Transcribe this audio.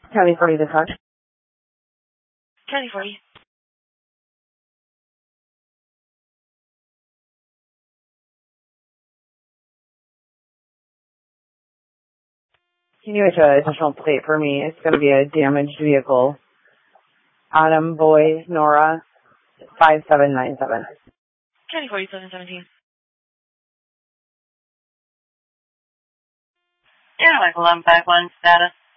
County 40 this much. County 40. Can you issue an additional plate for me? It's going to be a damaged vehicle. Autumn Boy Nora 5797. County 4717. Yeah, Michael, I'm 5-1 status.